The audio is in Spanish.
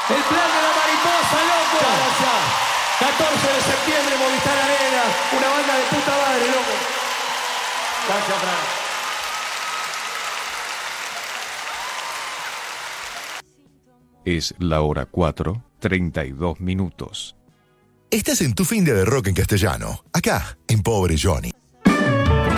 El plan de la mariposa, loco. Gracias. 14 de septiembre, Movistar Arena. Una banda de puta madre, loco. Gracias, Fran. Es la hora 4:32. Estás en tu fin de rock en castellano, acá, en Pobre Johnny.